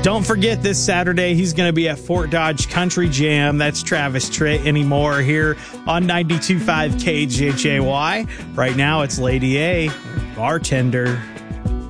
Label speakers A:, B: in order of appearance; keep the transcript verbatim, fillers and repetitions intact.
A: Don't forget this Saturday, he's going to be at Fort Dodge Country Jam. That's Travis Tritt anymore here on ninety-two point five K J J Y. Right now, it's Lady A, Bartender.